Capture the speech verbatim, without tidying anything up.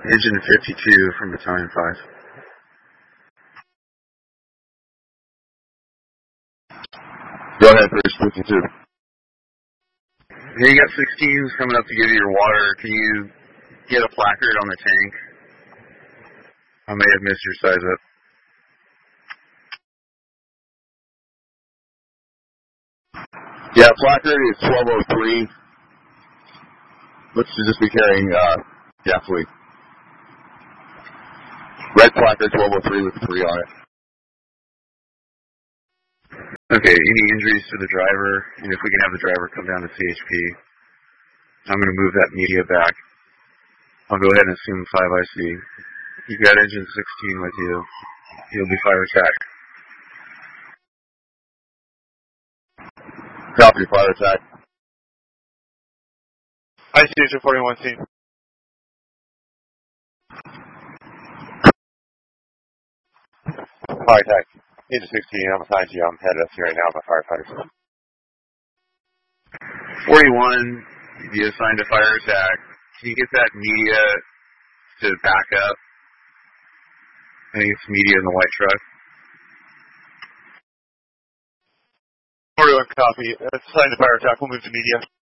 Engine fifty-two from Battalion five. Go ahead, Bruce, fifty-two. Hey, you got sixteens coming up to give you your water. Can you get a placard on the tank? I may have missed your size up. Yeah, placard is twelve oh three. Looks to just be carrying uh, gasoline. Red placard twelve oh three with three on it. Okay, any injuries to the driver? And if we can have the driver come down to C H P. I'm going to move that media back. I'll go ahead and assume five I C. You've got engine sixteen with you. He'll be fire attack. Copy, fire attack. I C engine forty-one C. Fire attack. Engine sixteen, I'm assigned to you. I'm headed up here right now by firefighters. forty-one, you assigned to fire attack. Can you get that media to back up? I think it's media in the white truck. forty-one copy. It's assigned to fire attack. We'll move to media.